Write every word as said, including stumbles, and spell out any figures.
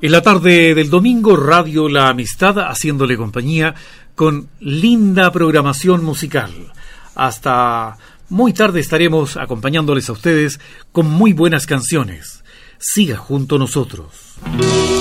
En la tarde del domingo, Radio La Amistad, haciéndole compañía con linda programación musical. Hasta muy tarde estaremos acompañándoles a ustedes con muy buenas canciones. Siga junto a nosotros.